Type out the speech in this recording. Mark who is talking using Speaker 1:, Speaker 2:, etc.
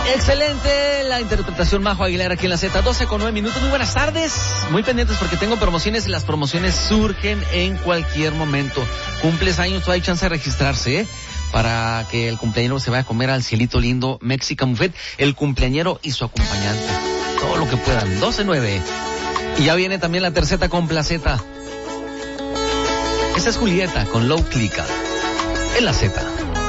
Speaker 1: Excelente la interpretación Majo Aguilar aquí en la Z, 12:09. Muy buenas tardes, muy pendientes porque tengo promociones y las promociones surgen en cualquier momento. Cumples años, todavía hay chance de registrarse, para que el cumpleañero se vaya a comer al cielito lindo Mexican Buffet, el cumpleañero y su acompañante, todo lo que puedan. 12:09. Y ya viene también la terceta con placeta. Esa es Julieta con Low Clica en la Z.